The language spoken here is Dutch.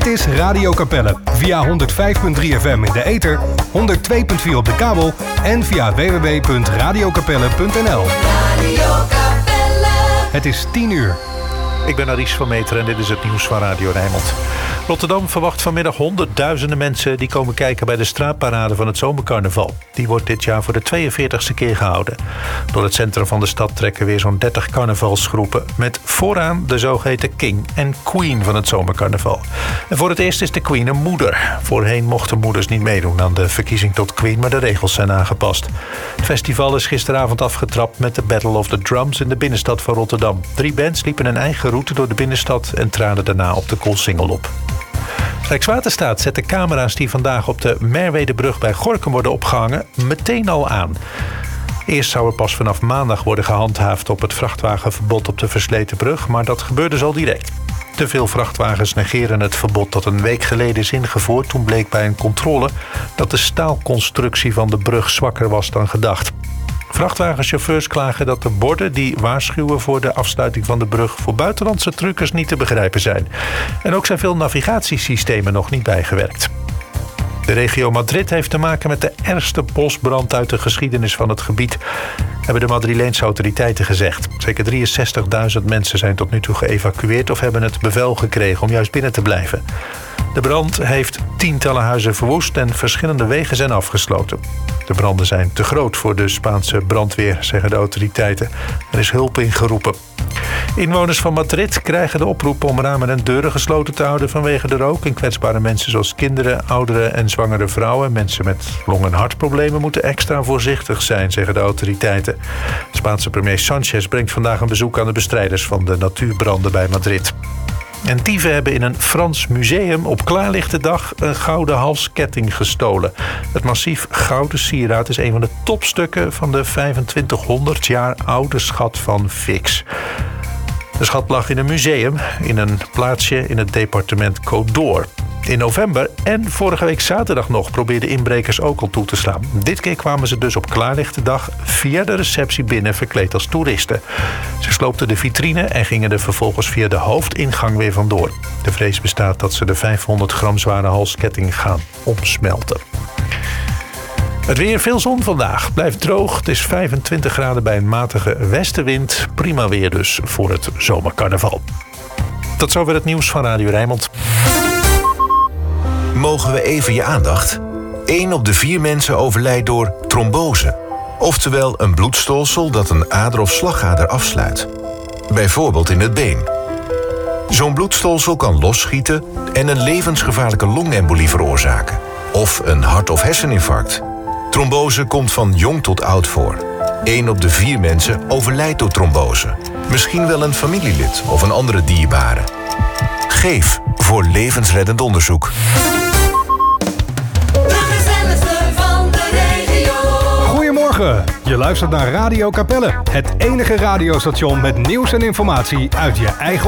is Radio Capelle via 105.3 FM in de ether, 102.4 op de kabel en via www.radiocapelle.nl. Het is 10 uur. Ik ben Aries van Meteren en dit is het nieuws van Radio Rijnmond. Rotterdam verwacht vanmiddag honderdduizenden mensen die komen kijken bij de straatparade van het zomercarnaval. Die wordt dit jaar voor de 42e keer gehouden. Door het centrum van de stad trekken weer zo'n 30 carnavalsgroepen met vooraan de zogeheten king en queen van het zomercarnaval. En voor het eerst is de queen een moeder. Voorheen mochten moeders niet meedoen aan de verkiezing tot queen, maar de regels zijn aangepast. Het festival is gisteravond afgetrapt met de Battle of the Drums in de binnenstad van Rotterdam. 3 bands liepen een eigen route door de binnenstad en traden daarna op de Koolsingel op. Rijkswaterstaat zet de camera's die vandaag op de Merwedebrug bij Gorinchem worden opgehangen meteen al aan. Eerst zou er pas vanaf maandag worden gehandhaafd op het vrachtwagenverbod op de versleten brug, maar dat gebeurde dus al direct. Te veel vrachtwagens negeren het verbod dat een week geleden is ingevoerd. Toen bleek bij een controle dat de staalconstructie van de brug zwakker was dan gedacht. Vrachtwagenchauffeurs klagen dat de borden die waarschuwen voor de afsluiting van de brug voor buitenlandse truckers niet te begrijpen zijn. En ook zijn veel navigatiesystemen nog niet bijgewerkt. De regio Madrid heeft te maken met de ergste bosbrand uit de geschiedenis van het gebied, hebben de Madrileense autoriteiten gezegd. Zeker 63.000 mensen zijn tot nu toe geëvacueerd of hebben het bevel gekregen om juist binnen te blijven. De brand heeft tientallen huizen verwoest en verschillende wegen zijn afgesloten. De branden zijn te groot voor de Spaanse brandweer, zeggen de autoriteiten. Er is hulp ingeroepen. Inwoners van Madrid krijgen de oproep om ramen en deuren gesloten te houden vanwege de rook. En kwetsbare mensen zoals kinderen, ouderen en zwangere vrouwen, mensen met long- en hartproblemen moeten extra voorzichtig zijn, zeggen de autoriteiten. De Spaanse premier Sanchez brengt vandaag een bezoek aan de bestrijders van de natuurbranden bij Madrid. En dieven hebben in een Frans museum op klaarlichte dag een gouden halsketting gestolen. Het massief gouden sieraad is een van de topstukken van de 2500 jaar oude schat van Vix. De schat lag in een museum in een plaatsje in het departement Côte d'Or. In november en vorige week zaterdag nog probeerden inbrekers ook al toe te slaan. Dit keer kwamen ze dus op klaarlichte dag via de receptie binnen verkleed als toeristen. Ze sloopten de vitrine en gingen er vervolgens via de hoofdingang weer vandoor. De vrees bestaat dat ze de 500 gram zware halsketting gaan omsmelten. Het weer, veel zon vandaag. Blijft droog. Het is 25 graden bij een matige westenwind. Prima weer dus voor het zomercarnaval. Tot zover het nieuws van Radio Rijnmond. Mogen we even je aandacht? 1 op de 4 mensen overlijdt door trombose. Oftewel een bloedstolsel dat een ader of slagader afsluit. Bijvoorbeeld in het been. Zo'n bloedstolsel kan losschieten en een levensgevaarlijke longembolie veroorzaken. Of een hart- of herseninfarct. Trombose komt van jong tot oud voor. 1 op de 4 mensen overlijdt door trombose. Misschien wel een familielid of een andere dierbare. Geef voor levensreddend onderzoek. Goedemorgen, je luistert naar Radio Capelle. Het enige radiostation met nieuws en informatie uit je eigen